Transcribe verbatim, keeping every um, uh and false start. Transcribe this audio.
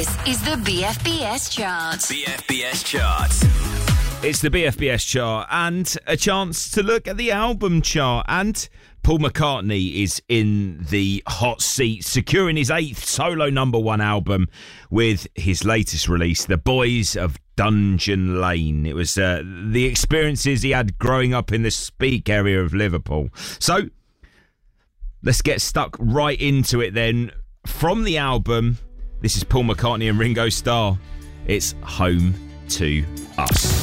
This is the B F B S chart. B F B S chart. It's the B F B S chart and a chance to look at the album chart. And Paul McCartney is in the hot seat, securing his eighth solo number one album with his latest release, The Boys of Dungeon Lane. It was uh, the experiences he had growing up in the Speke area of Liverpool. So let's get stuck right into it then. From the album, this is Paul McCartney and Ringo Starr. It's Home to Us.